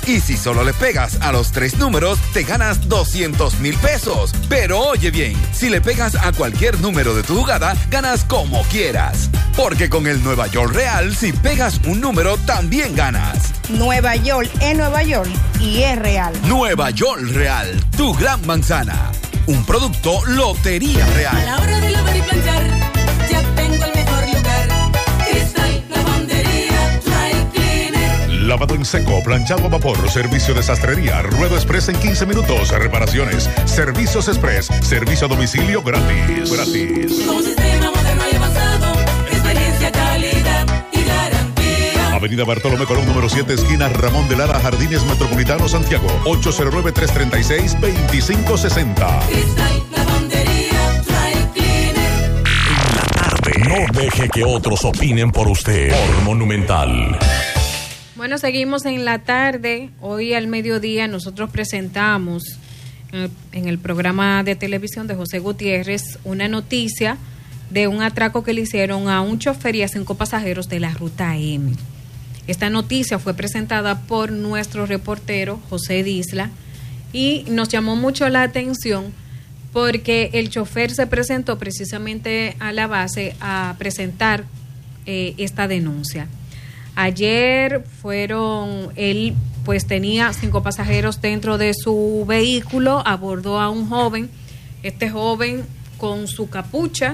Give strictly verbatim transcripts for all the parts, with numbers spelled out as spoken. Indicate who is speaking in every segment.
Speaker 1: Y si solo le pegas a los tres números, te ganas doscientos mil pesos. Pero oye bien, si le pegas a cualquier número de tu jugada, ganas como quieras. Porque con el Nueva York Real, si pegas un número, también ganas.
Speaker 2: Nueva York es Nueva York y es real.
Speaker 1: Nueva York Real, tu gran manzana. Un producto Lotería Real.
Speaker 3: A la hora de lavar y planchar, ya tengo el mejor lugar. Cristal Lavandería Dry Cleaner.
Speaker 4: Lavado en seco, planchado a vapor, servicio de sastrería, ruedo express en quince minutos, reparaciones, servicios express, servicio a domicilio gratis. Gratis.
Speaker 3: Con un sistema moderno y avanzado, experiencia, calidad y garantía.
Speaker 4: Avenida Bartolomé Colón, número siete, esquina Ramón de Lara, Jardines Metropolitano, Santiago. ocho cero nueve, tres tres seis, dos cinco seis cero.
Speaker 3: Cristal Lavandería Dry Cleaner.
Speaker 5: En la tarde, no deje que otros opinen por usted. Por Monumental.
Speaker 6: Bueno, seguimos en la tarde. Hoy al mediodía nosotros presentamos eh, en el programa de televisión de José Gutiérrez una noticia de un atraco que le hicieron a un chofer y a cinco pasajeros de la Ruta M. Esta noticia fue presentada por nuestro reportero José Disla y nos llamó mucho la atención porque el chofer se presentó precisamente a la base a presentar eh, esta denuncia. Ayer fueron, él pues tenía cinco pasajeros dentro de su vehículo, abordó a un joven, este joven con su capucha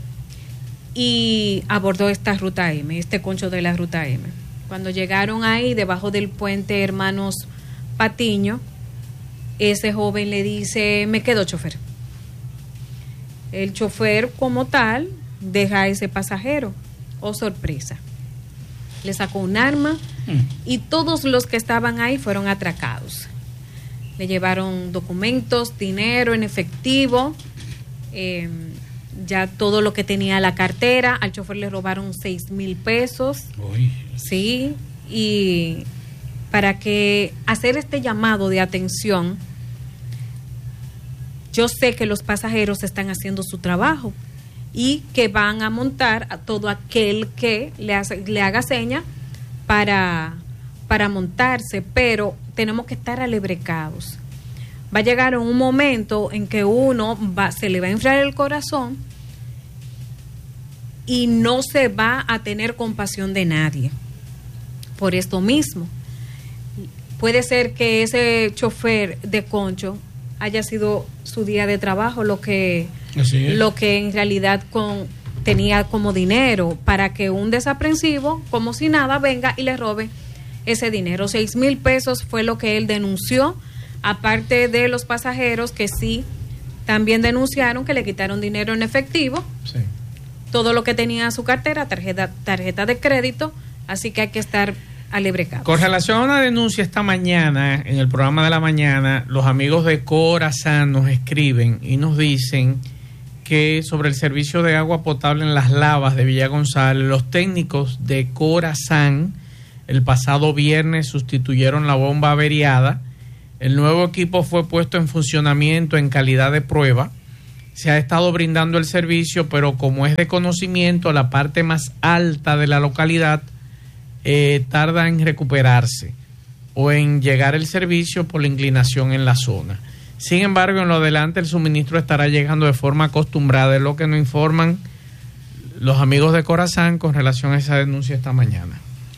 Speaker 6: y abordó esta Ruta M, este concho de la Ruta M. Cuando llegaron ahí, debajo del puente Hermanos Patiño, ese joven le dice, me quedo chofer. El chofer como tal deja a ese pasajero, oh sorpresa. Le sacó un arma y todos los que estaban ahí fueron atracados. Le llevaron documentos, dinero en efectivo, eh, ya todo lo que tenía la cartera. Al chofer le robaron seis mil pesos. Uy. Sí, y para que hacer este llamado de atención, yo sé que los pasajeros están haciendo su trabajo y que van a montar a todo aquel que le, hace, le haga seña para, para montarse, pero tenemos que estar alebrecados. Va a llegar un momento en que uno va, se le va a enfriar el corazón y no se va a tener compasión de nadie. Por esto mismo, puede ser que ese chofer de concho haya sido su día de trabajo, lo que lo que en realidad con, tenía como dinero, para que un desaprensivo, como si nada, venga y le robe ese dinero. Seis mil pesos fue lo que él denunció, aparte de los pasajeros que sí también denunciaron que le quitaron dinero en efectivo, sí. Todo lo que tenía en su cartera, tarjeta, tarjeta de crédito, así que hay que estar alebrecados.
Speaker 7: Con relación a una denuncia esta mañana, en el programa de la mañana, los amigos de Corazán nos escriben y nos dicen que sobre el servicio de agua potable en Las Lavas de Villa González, los técnicos de Corazán el pasado viernes sustituyeron la bomba averiada. El nuevo equipo fue puesto en funcionamiento en calidad de prueba. Se ha estado brindando el servicio, pero como es de conocimiento, la parte más alta de la localidad eh, tarda en recuperarse o en llegar el servicio por la inclinación en la zona. Sin embargo, en lo adelante el suministro estará llegando de forma acostumbrada, es lo que nos informan los amigos de Corazán con relación a esa denuncia esta mañana.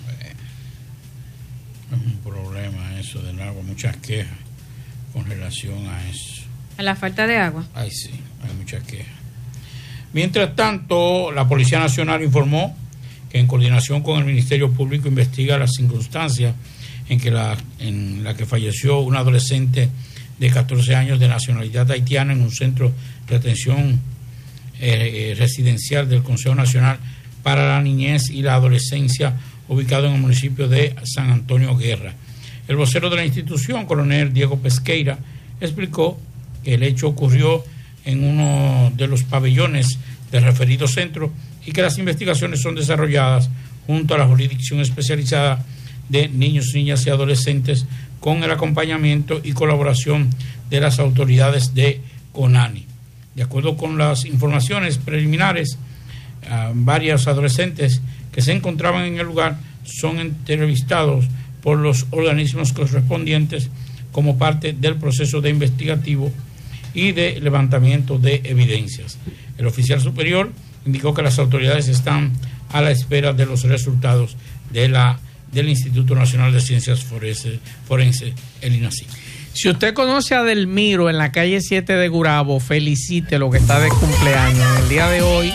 Speaker 8: Es un problema eso del agua, muchas quejas con relación a eso.
Speaker 6: ¿A la falta de agua?
Speaker 8: Ay, sí, hay muchas quejas. Mientras tanto, la Policía Nacional informó que en coordinación con el Ministerio Público investiga las circunstancias en que la, en la que falleció una adolescente de catorce años de nacionalidad haitiana en un centro de atención eh, residencial del Consejo Nacional para la Niñez y la Adolescencia, ubicado en el municipio de San Antonio Guerra. El vocero de la institución, coronel Diego Pesqueira, explicó que el hecho ocurrió en uno de los pabellones del referido centro y que las investigaciones son desarrolladas junto a la Jurisdicción Especializada de Niños, Niñas y Adolescentes con el acompañamiento y colaboración de las autoridades de CONANI. De acuerdo con las informaciones preliminares, uh, varios adolescentes que se encontraban en el lugar son entrevistados por los organismos correspondientes como parte del proceso de investigativo y de levantamiento de evidencias. El oficial superior indicó que las autoridades están a la espera de los resultados de la, del Instituto Nacional de Ciencias Forenses, Forense, el INACIC.
Speaker 7: Si usted conoce a Delmiro en la calle siete de Gurabo, felicite lo que está de cumpleaños en el día de hoy.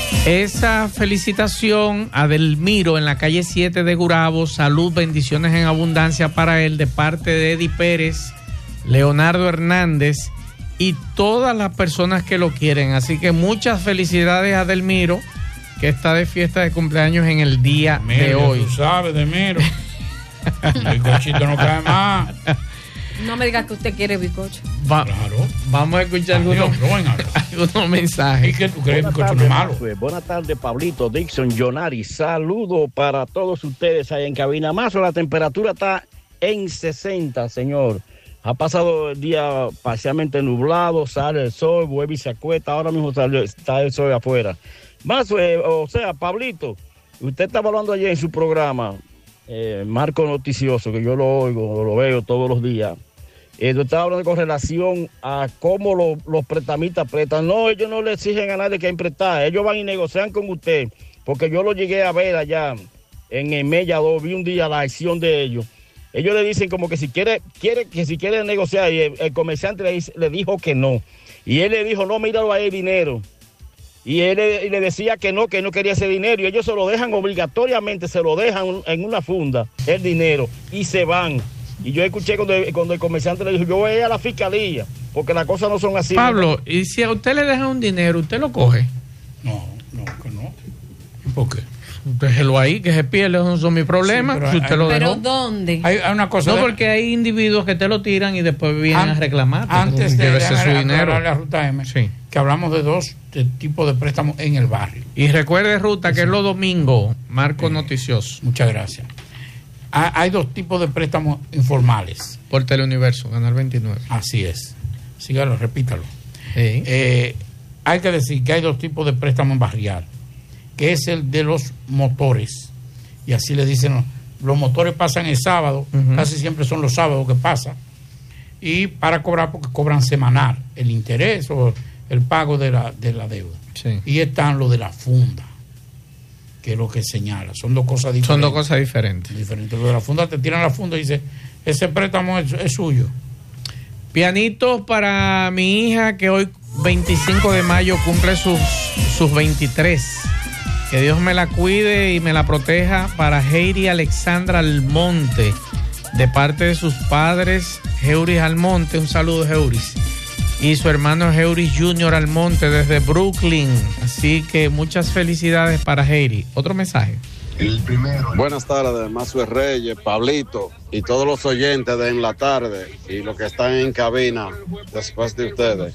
Speaker 7: Esa felicitación a Delmiro en la calle siete de Gurabo, salud, bendiciones en abundancia para él de parte de Eddie Pérez, Leonardo Hernández y todas las personas que lo quieren. Así que muchas felicidades a Delmiro, que está de fiesta de cumpleaños en el día
Speaker 8: Delmiro,
Speaker 7: de hoy.
Speaker 8: Tú sabes, Delmiro. El cochito no cae más.
Speaker 6: No me digas que usted quiere bizcocho.
Speaker 7: Va,
Speaker 8: claro.
Speaker 7: Vamos a escuchar algunos, algunos mensajes.
Speaker 8: ¿Y qué tú crees, bizcocho no es malo?
Speaker 9: Buenas tardes, Pablito, Dixon, Jonari. Saludo para todos ustedes ahí en cabina. Más la temperatura está en sesenta, señor. Ha pasado el día parcialmente nublado, sale el sol, vuelve y se acuesta. Ahora mismo sale, está el sol afuera. Más, eh, o sea, Pablito, usted estaba hablando ayer en su programa, eh, Marco Noticioso, que yo lo oigo, lo veo todos los días. Eh, usted estaba hablando con relación a cómo lo, los prestamistas prestan. No, ellos no le exigen a nadie que prestar. Ellos van y negocian con usted, porque yo lo llegué a ver allá en el Mella dos, vi un día la acción de ellos. Ellos le dicen como que si quiere, quiere que si quiere negociar, y el, el comerciante le, le dijo que no. Y él le dijo, no, míralo ahí, dinero. Y él le, le decía que no, que no quería ese dinero. Y ellos se lo dejan obligatoriamente, se lo dejan en una funda, el dinero, y se van. Y yo escuché cuando, cuando el comerciante le dijo, yo voy a ir a la fiscalía, porque las cosas no son así.
Speaker 7: Pablo, ¿no? ¿Y si a usted le dejan un dinero, usted lo coge?
Speaker 8: No, no, que no. ¿Por qué?
Speaker 7: Déjelo ahí, que se pierde, no son mis problemas. Sí, si usted
Speaker 6: hay,
Speaker 7: lo
Speaker 6: ¿Pero
Speaker 7: dejó.
Speaker 6: dónde?
Speaker 8: Hay, hay una cosa.
Speaker 7: No,
Speaker 8: de...
Speaker 7: porque hay individuos que te lo tiran y después vienen
Speaker 8: An-
Speaker 7: a reclamar.
Speaker 8: Antes de
Speaker 7: ese su dinero.
Speaker 8: La ruta M,
Speaker 7: sí.
Speaker 8: Que hablamos de dos de tipos de préstamos en el barrio.
Speaker 7: Y recuerde, Ruta, que sí. Es los domingos, Marco eh, Noticioso.
Speaker 8: Muchas gracias. Hay, hay dos tipos de préstamos informales.
Speaker 7: Por Teleuniverso, Canal veintinueve.
Speaker 8: Así es. Sígalo, repítalo.
Speaker 7: Sí.
Speaker 8: Eh, hay que decir que hay dos tipos de préstamos barrial, que es el de los motores. Y así le dicen, los, los motores pasan el sábado, uh-huh. Casi siempre son los sábados que pasa, y para cobrar, porque cobran semanal, el interés o el pago de la, de la deuda.
Speaker 7: Sí.
Speaker 8: Y están los de la funda, que es lo que señala. Son dos cosas diferentes.
Speaker 7: Son dos cosas diferentes.
Speaker 8: diferentes. Los de la funda te tiran la funda y dice, ese préstamo es, es suyo.
Speaker 7: Pianitos para mi hija, que hoy veinticinco de mayo cumple sus, sus veintitrés. Que Dios me la cuide y me la proteja, para Heiri Alexandra Almonte, de parte de sus padres, Heuris Almonte. Un saludo, Heuris. Y su hermano Heuris Junior Almonte desde Brooklyn. Así que muchas felicidades para Heiri. Otro mensaje.
Speaker 10: El primero. Buenas tardes, Mazue Reyes, Pablito y todos los oyentes de En la Tarde y los que están en cabina después de ustedes.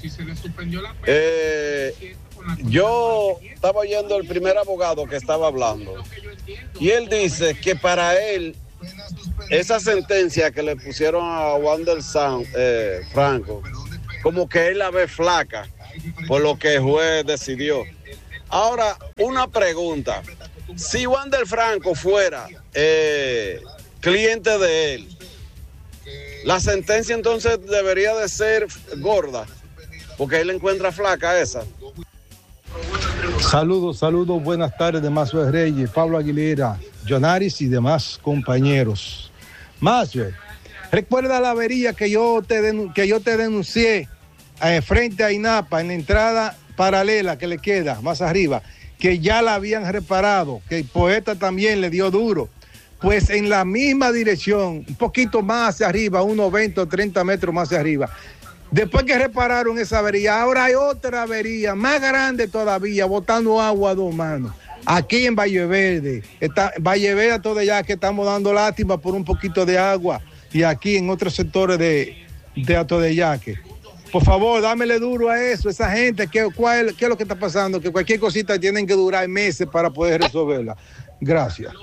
Speaker 10: Eh, yo estaba oyendo el primer abogado que estaba hablando y él dice que para él esa sentencia que le pusieron a Wander San, eh, Franco, como que él la ve flaca por lo que el juez decidió. Ahora, una pregunta. Si Wander Franco fuera eh, cliente de él, la sentencia entonces debería de ser gorda, porque él encuentra flaca esa.
Speaker 11: Saludos, saludos, buenas tardes de Mazue Reyes, Pablo Aguilera, Jonaris y demás compañeros. Mazue, recuerda la avería que yo te, denun- que yo te denuncié eh, frente a INAPA, en la entrada paralela que le queda más arriba, que ya la habían reparado, que el poeta también le dio duro. Pues en la misma dirección, un poquito más hacia arriba, unos veinte o treinta metros más hacia arriba, después que repararon esa avería, ahora hay otra avería más grande todavía, botando agua a dos manos. Aquí en Valle Verde, está, Valle Verde todo ya que estamos dando lástima por un poquito de agua, y aquí en otros sectores de, de Atodeyaque. Por favor, dámele duro a eso, esa gente, ¿qué, cuál, ¿qué es lo que está pasando? Que cualquier cosita tienen que durar meses para poder resolverla. Gracias.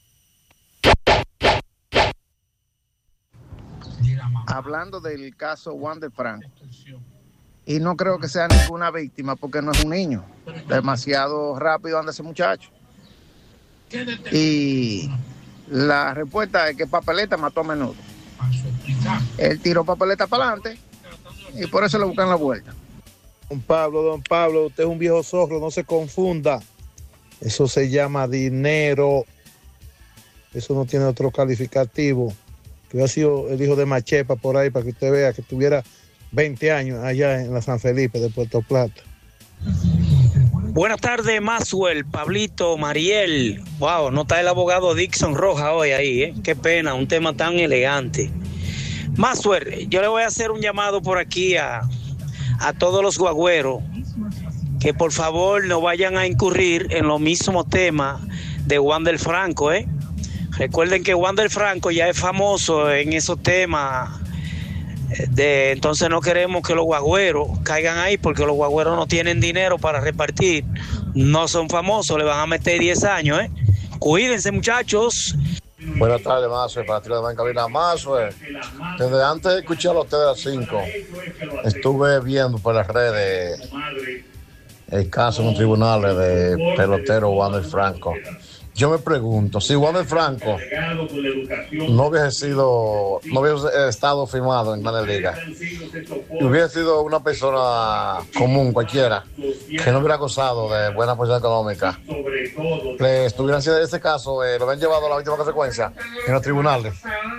Speaker 12: Hablando del caso Wander Franco, y no creo que sea ninguna víctima porque no es un niño, demasiado rápido anda ese muchacho. Y La respuesta es que Papeleta mató a Menudo. Él tiró Papeleta para adelante y por eso le buscan la vuelta.
Speaker 13: Don Pablo, don Pablo, usted es un viejo zorro, no se confunda. Eso se llama dinero. Eso no tiene otro calificativo. Que hubiera sido el hijo de Machepa por ahí para que usted vea que tuviera veinte años allá en la San Felipe de Puerto Plata.
Speaker 14: Buenas tardes, Maxwell, Pablito, Mariel. Wow, no está el abogado Dixon Roja hoy ahí, ¿eh? Qué pena, un tema tan elegante. Maxwell, yo le voy a hacer un llamado por aquí a, a todos los guagüeros que por favor no vayan a incurrir en los mismos temas de Wander Franco, ¿eh? Recuerden que Wander Franco ya es famoso en esos temas. De, entonces no queremos que los guagüeros caigan ahí porque los guagüeros no tienen dinero para repartir, no son famosos, le van a meter diez años, ¿eh? Cuídense, muchachos.
Speaker 15: Buenas tardes, Maxwell, para ti de en cabina. Maxwell, desde antes de escuchar a ustedes a las cinco, estuve viendo por las redes el caso en los tribunales de pelotero Wander Franco. Yo me pregunto, si Wander Franco no hubiese sido, no hubiese estado firmado en Grandes Ligas, hubiese sido una persona común cualquiera, que no hubiera gozado de buena posición económica, le estuvieran haciendo este caso, eh, lo habían llevado a la última consecuencia en los tribunales.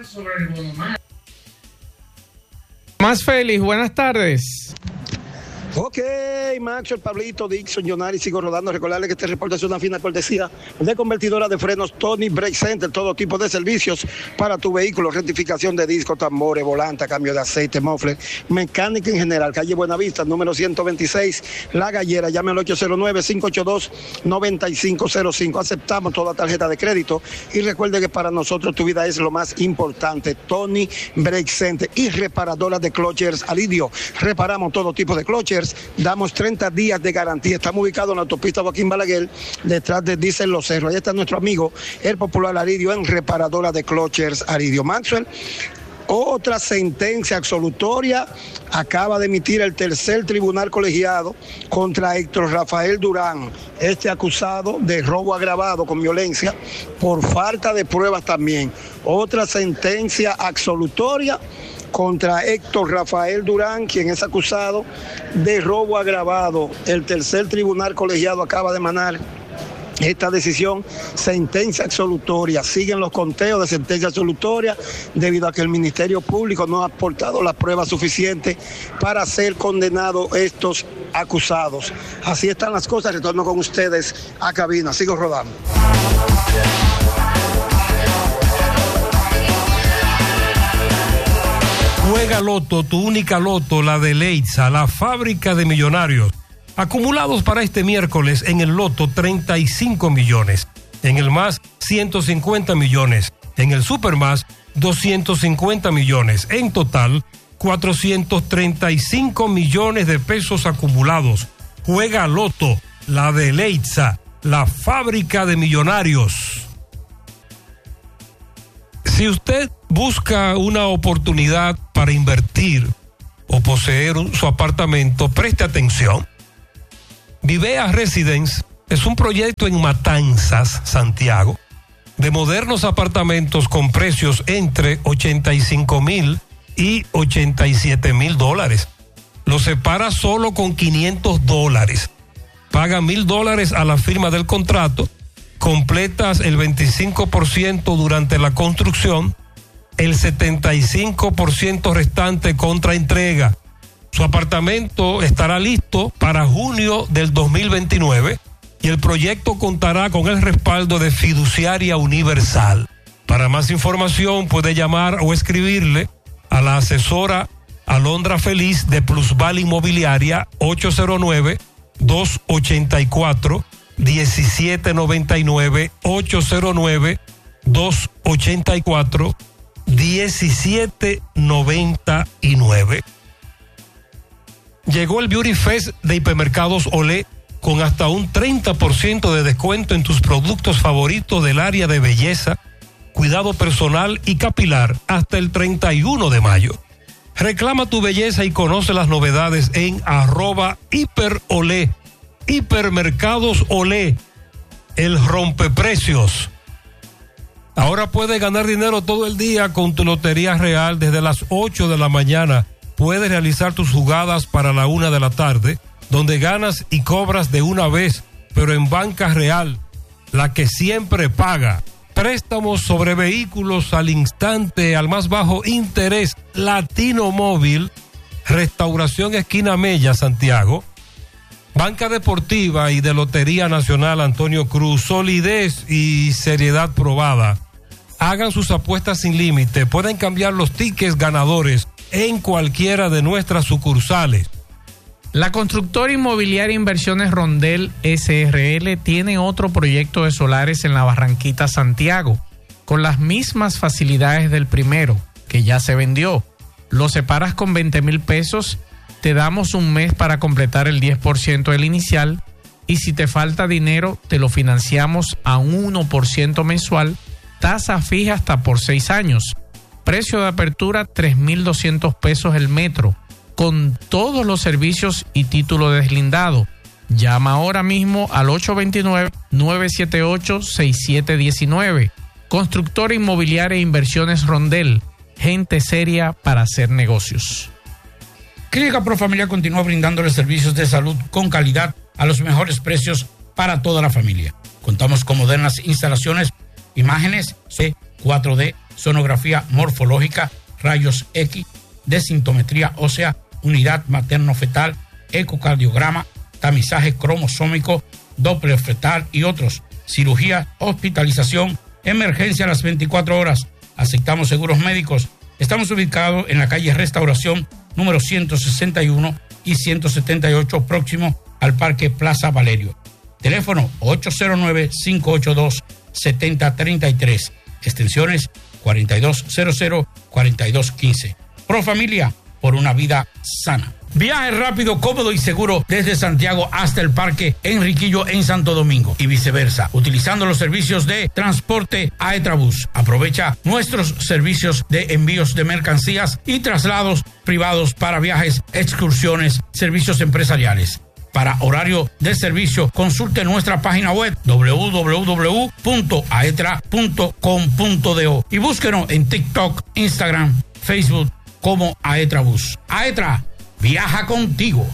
Speaker 7: Más feliz, buenas tardes.
Speaker 16: Ok, Maxwell, Pablito, Dixon, Jonari, sigo rodando. Recordarle que este reporte es una fina cortesía de convertidora de frenos Tony Brake Center, todo tipo de servicios para tu vehículo, rectificación de discos, tambores, volanta, cambio de aceite, mofle, mecánica en general. Calle Buenavista, número ciento veintiséis, La Gallera. Llame al ocho cero nueve, cinco ocho dos, nueve cinco cero cinco. Aceptamos toda tarjeta de crédito y recuerde que para nosotros tu vida es lo más importante. Tony Brake Center y reparadora de clutches Alidio. Reparamos todo tipo de clutches. Damos treinta días de garantía. Estamos ubicados en la autopista Joaquín Balaguer, detrás de Diesel Los Cerros. Ahí está nuestro amigo, el popular Aridio, en reparadora de clutches Aridio. Maxwell, otra sentencia absolutoria acaba de emitir el tercer tribunal colegiado contra Héctor Rafael Durán, este acusado de robo agravado con violencia por falta de pruebas también. Otra sentencia absolutoria contra Héctor Rafael Durán, quien es acusado de robo agravado. El tercer tribunal colegiado acaba de emanar esta decisión, sentencia absolutoria. Siguen los conteos de sentencia absolutoria debido a que el Ministerio Público no ha aportado las pruebas suficientes para ser condenados estos acusados. Así están las cosas. Retorno con ustedes a cabina. Sigo rodando.
Speaker 17: Juega Loto, tu única Loto, la de Leitza, la fábrica de millonarios. Acumulados para este miércoles en el Loto treinta y cinco millones, en el Más ciento cincuenta millones, en el Supermás doscientos cincuenta millones, en total cuatrocientos treinta y cinco millones de pesos acumulados. Juega Loto, la de Leitza, la fábrica de millonarios. Si usted busca una oportunidad para invertir o poseer un, su apartamento, preste atención. Vivea Residence es un proyecto en Matanzas, Santiago, de modernos apartamentos con precios entre ochenta y cinco mil y ochenta y siete mil dólares. Lo separa solo con quinientos dólares. Paga mil dólares a la firma del contrato, completas el veinticinco por ciento durante la construcción, el setenta y cinco por ciento restante contra entrega. Su apartamento estará listo para junio del dos mil veintinueve y el proyecto contará con el respaldo de Fiduciaria Universal. Para más información puede llamar o escribirle a la asesora Alondra Feliz de Plusval Inmobiliaria ocho cero nueve, dos ocho cuatro, uno siete nueve nueve, ocho cero nueve, dos ocho cuatro, uno siete nueve nueve. Llegó el Beauty Fest de Hipermercados Olé con hasta un treinta por ciento de descuento en tus productos favoritos del área de belleza, cuidado personal y capilar hasta el treinta y uno de mayo. Reclama tu belleza y conoce las novedades en arroba hiperolé. Hipermercados Olé, el rompeprecios. Ahora puedes ganar dinero todo el día con tu Lotería Real. Desde las ocho de la mañana puedes realizar tus jugadas para la una de la tarde, donde ganas y cobras de una vez, pero en Banca Real, la que siempre paga. Préstamos sobre vehículos al instante, al más bajo interés. Latino Móvil, Restauración Esquina Mella, Santiago. Banca Deportiva y de Lotería Nacional Antonio Cruz, solidez y seriedad probada. Hagan sus apuestas sin límite, pueden cambiar los tickets ganadores en cualquiera de nuestras sucursales.
Speaker 7: La constructora inmobiliaria Inversiones Rondel S R L tiene otro proyecto de solares en la Barranquita, Santiago, con las mismas facilidades del primero, que ya se vendió. Lo separas con veinte mil pesos, te damos un mes para completar el diez por ciento del inicial y si te falta dinero te lo financiamos a un uno por ciento mensual, tasa fija hasta por seis años. Precio de apertura tres mil doscientos pesos el metro, con todos los servicios y título deslindado. Llama ahora mismo al ocho dos nueve, nueve siete ocho, seis siete uno nueve. Constructora Inmobiliaria e Inversiones Rondel, gente seria para hacer negocios.
Speaker 8: Clínica Profamilia continúa brindándole servicios de salud con calidad a los mejores precios para toda la familia. Contamos con modernas instalaciones, imágenes C, cuatro D, sonografía morfológica, rayos X, desintometría ósea, unidad materno-fetal, ecocardiograma, tamizaje cromosómico, doppler fetal y otros. Cirugía, hospitalización, emergencia a las veinticuatro horas. Aceptamos seguros médicos. Estamos ubicados en la calle Restauración número ciento sesenta y uno y ciento setenta y ocho, próximo al Parque Plaza Valerio. Teléfono ocho cero nueve, cinco ocho dos, siete cero tres tres, extensiones cuarenta y dos cero cero, cuarenta y dos quince. Profamilia, por una vida sana. Viaje rápido, cómodo y seguro desde Santiago hasta el Parque Enriquillo en Santo Domingo y viceversa, utilizando los servicios de transporte Aetrabús. Aprovecha nuestros servicios de envíos de mercancías y traslados privados para viajes, excursiones, servicios empresariales. Para horario de servicio, consulte nuestra página web doble u doble u doble u punto aetra punto com punto do y búsquenos en TikTok, Instagram, Facebook como Aetrabús. Aetra, viaja contigo.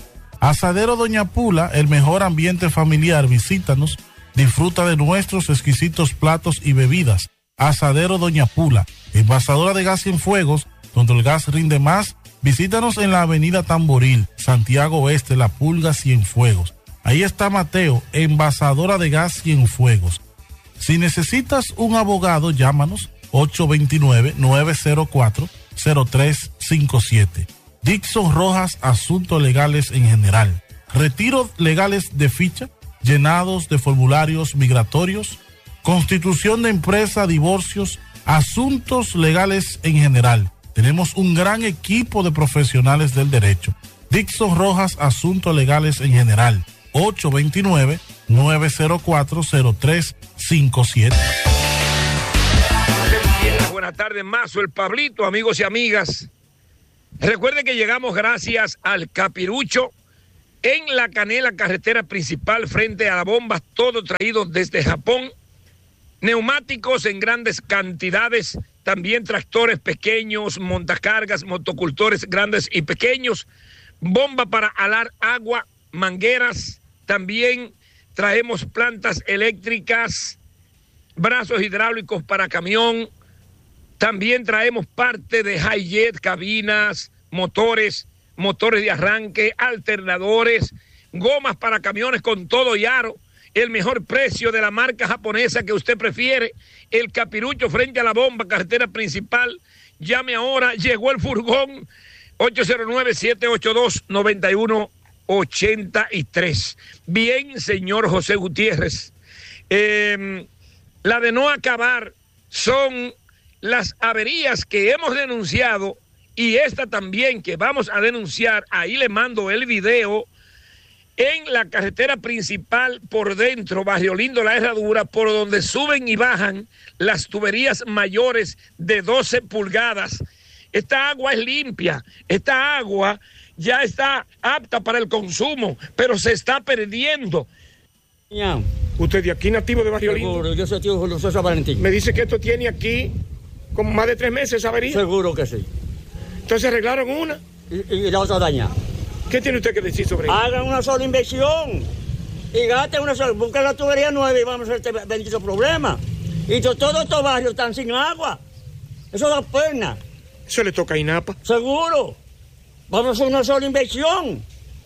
Speaker 18: Asadero Doña Pula, el mejor ambiente familiar. Visítanos, disfruta de nuestros exquisitos platos y bebidas. Asadero Doña Pula, envasadora de gas Cienfuegos, donde el gas rinde más. Visítanos en la avenida Tamboril, Santiago Oeste, La Pulga, Cienfuegos. Ahí está Mateo, envasadora de gas Cienfuegos. Si necesitas un abogado, llámanos ocho dos nueve, nueve cero cuatro, cero tres cinco siete. Dixon Rojas, asuntos legales en general. Retiros legales de ficha, llenados de formularios migratorios, constitución de empresa, divorcios, asuntos legales en general. Tenemos un gran equipo de profesionales del derecho. Dixon Rojas, asuntos legales en general. ocho dos nueve, nueve cero cuatro, cero tres cinco siete.
Speaker 19: Buenas tardes, Mazo, el Pablito, amigos y amigas. Recuerden que llegamos gracias al Capirucho en La Canela, carretera principal frente a la bomba, todo traído desde Japón. Neumáticos en grandes cantidades, también tractores pequeños, montacargas, motocultores grandes y pequeños, bomba para alar agua, mangueras, también traemos plantas eléctricas, brazos hidráulicos para camión, también traemos parte de Hi-Jet, cabinas, motores, motores de arranque, alternadores, gomas para camiones con todo y aro, el mejor precio de la marca japonesa que usted prefiere, el Capirucho frente a la bomba, carretera principal. Llame ahora, llegó el furgón, ocho cero nueve, siete ocho dos, nueve uno ocho tres. Bien, señor José Gutiérrez, eh, la de no acabar son las averías que hemos denunciado y esta también que vamos a denunciar. Ahí le mando el video. En la carretera principal por dentro, Barrio Lindo, La Herradura, por donde suben y bajan las tuberías mayores de doce pulgadas. Esta agua es limpia, esta agua ya está apta para el consumo, pero se está perdiendo. ¿Usted de aquí nativo de Barrio Lindo?
Speaker 20: Seguro, yo soy tío Julio César Valentín.
Speaker 19: Me dice que esto tiene aquí como más de tres meses esa avería.
Speaker 20: Seguro que sí.
Speaker 19: Entonces arreglaron una.
Speaker 20: Y, y la otra dañada.
Speaker 19: ¿Qué tiene usted que decir sobre eso?
Speaker 20: Hagan una sola inversión y gasten una sola, busquen la tubería nueva y vamos a hacer este bendito problema. Y to, todos estos barrios están sin agua. Eso da pena.
Speaker 19: Eso le toca a INAPA.
Speaker 20: Seguro. Vamos a hacer una sola inversión.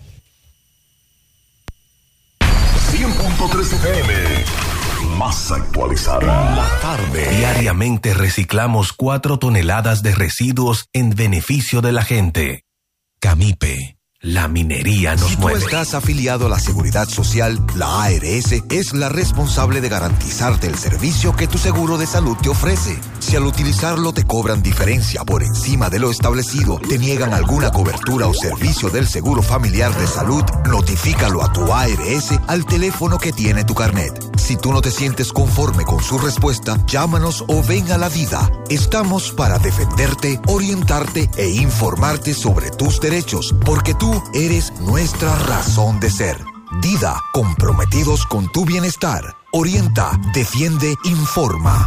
Speaker 5: cien punto tres F M, más actualizada. La tarde.
Speaker 21: Diariamente reciclamos cuatro toneladas de residuos en beneficio de la gente. Camipe. La minería nos
Speaker 22: Si tú
Speaker 21: mueve.
Speaker 22: estás afiliado a la Seguridad Social, la A R S es la responsable de garantizarte el servicio que tu seguro de salud te ofrece. Si al utilizarlo te cobran diferencia por encima de lo establecido, te niegan alguna cobertura o servicio del seguro familiar de salud, notifícalo a tu A R S al teléfono que tiene tu carnet. Si tú no te sientes conforme con su respuesta, llámanos o ven a la Dida. Estamos para defenderte, orientarte e informarte sobre tus derechos, porque tú eres nuestra razón de ser. Dida, comprometidos con tu bienestar. Orienta, defiende, informa.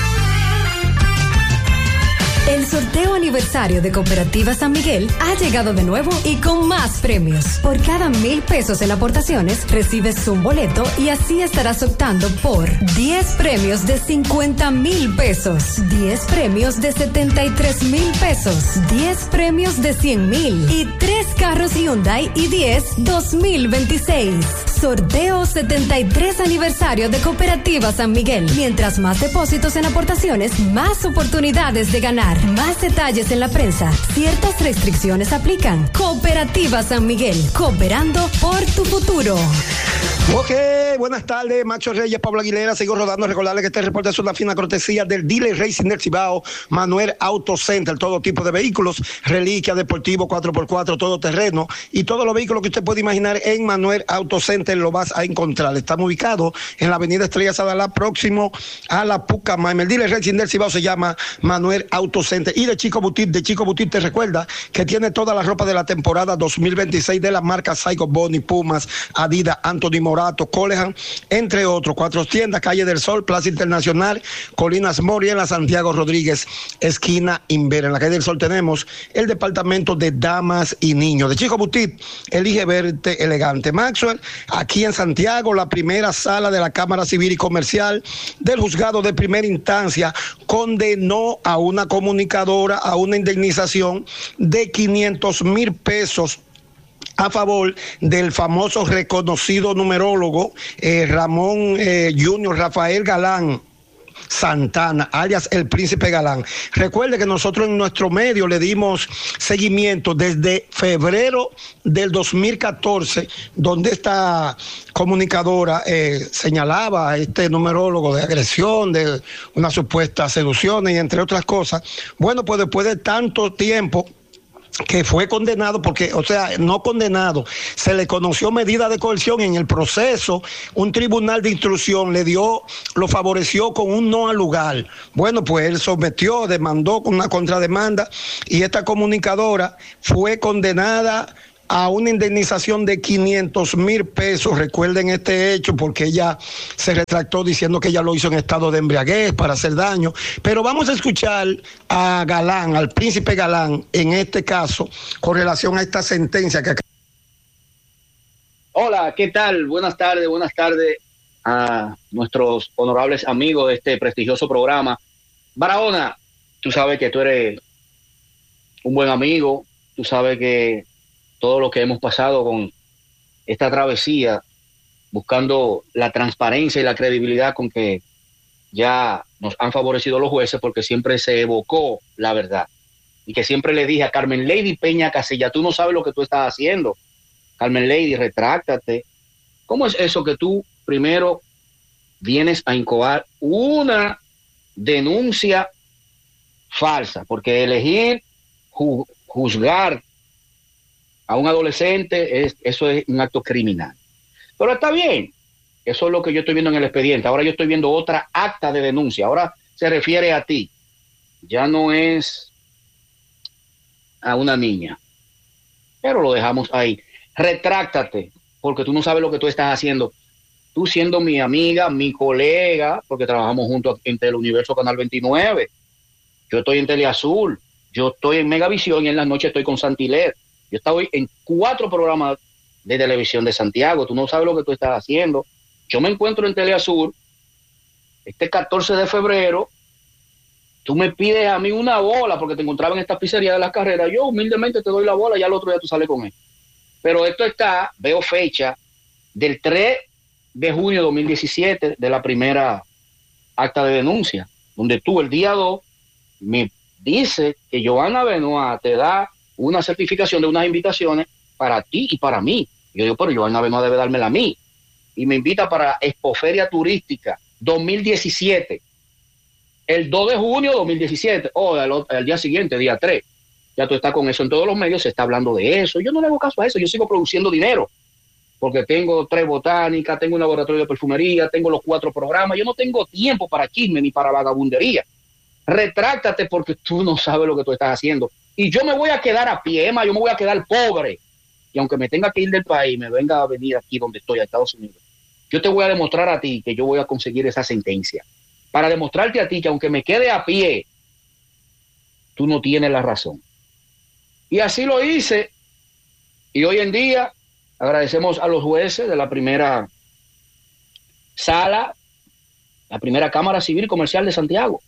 Speaker 23: El sorteo aniversario de Cooperativa San Miguel ha llegado de nuevo y con más premios. Por cada mil pesos en aportaciones, recibes un boleto y así estarás optando por diez premios de cincuenta mil pesos, diez premios de setenta y tres mil pesos, diez premios de cien mil y tres carros Hyundai y diez dos mil veintiséis. Sorteo setenta y tres aniversario de Cooperativa San Miguel. Mientras más depósitos en aportaciones, más oportunidades de ganar. Más detalles en la prensa. Ciertas restricciones aplican. Cooperativa San Miguel. Cooperando por tu futuro.
Speaker 16: Ok, buenas tardes, Macho Reyes, Pablo Aguilera, sigo rodando. Recordarles que este reporte es una fina cortesía del dealer Racing del Cibao, Manuel Auto Center, todo tipo de vehículos, reliquia, deportivo, cuatro por cuatro, todo terreno y todos los vehículos que usted puede imaginar en Manuel Auto Center lo vas a encontrar. Estamos ubicados en la avenida Estrella Sadalá, próximo a la Pucamaima. El dealer Racing del Cibao se llama Manuel Auto Center. Y de Chico Boutique, de Chico Boutique te recuerda que tiene toda la ropa de la temporada dos mil veintiséis de las marcas Saigo, Bonnie, Pumas, Adidas, Anthony Morato, Colehan, entre otros. Cuatro tiendas, Calle del Sol, Plaza Internacional, Colinas Mori, en la Santiago Rodríguez, esquina Invera. En la Calle del Sol tenemos el departamento de damas y niños. De Chico Boutique, elige verte elegante. Maxwell, aquí en Santiago, la primera sala de la Cámara Civil y Comercial del Juzgado de Primera Instancia condenó a una comunicadora a una indemnización de quinientos mil pesos a favor del famoso reconocido numerólogo eh, Ramón eh, Junior Rafael Galán Santana, alias el Príncipe Galán. Recuerde que nosotros en nuestro medio le dimos seguimiento desde febrero del dos mil catorce, donde esta comunicadora eh, señalaba a este numerólogo de agresión, de una supuesta seducción y entre otras cosas. Bueno, pues después de tanto tiempo que fue condenado, porque, o sea, no condenado, se le conoció medida de coerción en el proceso, un tribunal de instrucción le dio, lo favoreció con un no al lugar. Bueno, pues él sometió, demandó con una contrademanda y esta comunicadora fue condenada a una indemnización de quinientos mil pesos. Recuerden este hecho porque ella se retractó diciendo que ella lo hizo en estado de embriaguez para hacer daño. Pero vamos a escuchar a Galán, al Príncipe Galán, en este caso, con relación a esta sentencia que...
Speaker 24: Hola, ¿qué tal? Buenas tardes, buenas tardes a nuestros honorables amigos de este prestigioso programa. Barahona, tú sabes que tú eres un buen amigo, tú sabes que todo lo que hemos pasado con esta travesía, buscando la transparencia y la credibilidad con que ya nos han favorecido los jueces, porque siempre se evocó la verdad. Y que siempre le dije a Carmen Lady Peña Casilla, tú no sabes lo que tú estás haciendo. Carmen Lady, retráctate. ¿Cómo es eso que tú primero vienes a incoar una denuncia falsa? Porque elegir ju- juzgar a un adolescente, es, eso es un acto criminal. Pero está bien, eso es lo que yo estoy viendo en el expediente. Ahora yo estoy viendo otra acta de denuncia, ahora se refiere a ti. Ya no es a una niña, pero lo dejamos ahí. Retráctate, porque tú no sabes lo que tú estás haciendo. tú siendo mi amiga, mi colega, porque trabajamos juntos en Teleuniverso Canal veintinueve. Yo estoy en Teleazul, yo estoy en Megavisión y en las noches estoy con Santiler. Yo estoy en cuatro programas de televisión de Santiago. Tú no sabes lo que tú estás haciendo. Yo me encuentro en Teleazul este catorce de febrero. Tú me pides a mí una bola porque te encontraba en esta pizzería de las carreras. Yo humildemente te doy la bola y al otro día tú sales con él. Pero esto está, veo fecha, del tres de junio de dos mil diecisiete, de la primera acta de denuncia, donde tú el día dos me dice que Johanna Benoit te da una certificación de unas invitaciones para ti y para mí. Yo digo, pero Johanna Benoit debe dármela a mí. Y me invita para Expoferia Turística dos mil diecisiete. El dos de junio de dos mil diecisiete, o oh, el, el día siguiente, día tres. Ya tú estás con eso en todos los medios, se está hablando de eso. Yo no le hago caso a eso, yo sigo produciendo dinero. Porque tengo tres botánicas, tengo un laboratorio de perfumería, tengo los cuatro programas. Yo no tengo tiempo para chisme ni para vagabundería. Retráctate porque tú no sabes lo que tú estás haciendo. Y yo me voy a quedar a pie, Emma, yo me voy a quedar pobre. Y aunque me tenga que ir del país, me venga a venir aquí donde estoy, a Estados Unidos, yo te voy a demostrar a ti que yo voy a conseguir esa sentencia. Para demostrarte a ti que aunque me quede a pie, tú no tienes la razón. Y así lo hice. Y hoy en día agradecemos a los jueces de la primera sala, la primera Cámara Civil Comercial de Santiago,